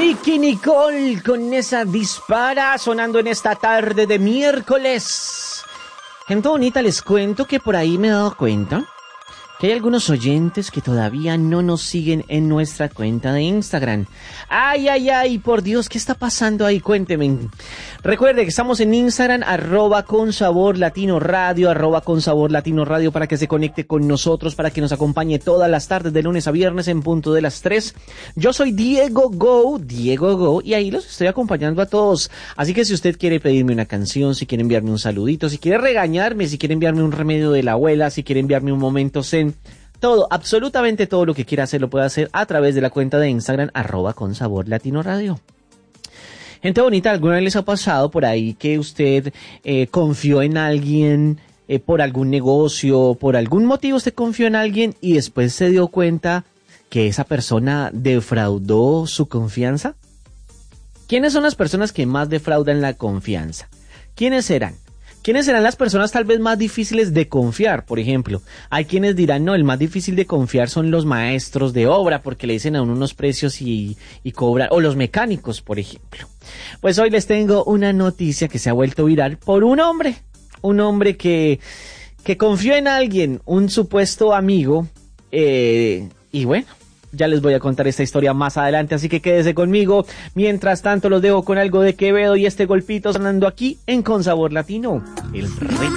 Nicky Nicole con esa dispara sonando en esta tarde de miércoles. Gente bonita, les cuento que por ahí me he dado cuenta que hay algunos oyentes que todavía no nos siguen en nuestra cuenta de Instagram. Ay, por Dios, ¿qué está pasando ahí? Cuénteme. Recuerde que estamos en Instagram, @consaborlatinoradio, @consaborlatinoradio, para que se conecte con nosotros, para que nos acompañe todas las tardes de lunes a viernes en punto de las 3. Yo soy Diego Go, y ahí los estoy acompañando a todos. Así que si usted quiere pedirme una canción, si quiere enviarme un saludito, si quiere regañarme, si quiere enviarme un remedio de la abuela, si quiere enviarme un momento zen, todo, absolutamente todo lo que quiera hacer lo puede hacer a través de la cuenta de Instagram, @consaborlatinoradio. Gente bonita, ¿alguna vez les ha pasado por ahí que usted confió en alguien por algún negocio, por algún motivo usted confió en alguien y después se dio cuenta que esa persona defraudó su confianza? ¿Quiénes son las personas que más defraudan la confianza? ¿Quiénes serán? ¿Quiénes serán las personas tal vez más difíciles de confiar? Por ejemplo, hay quienes dirán, no, el más difícil de confiar son los maestros de obra, porque le dicen a uno unos precios y cobran, o los mecánicos, por ejemplo. Pues hoy les tengo una noticia que se ha vuelto viral por un hombre que confió en alguien, un supuesto amigo, y bueno, ya les voy a contar esta historia más adelante, así que quédese conmigo. Mientras tanto, los dejo con algo de Quevedo y este golpito sonando aquí en Con Sabor Latino, el ritmo.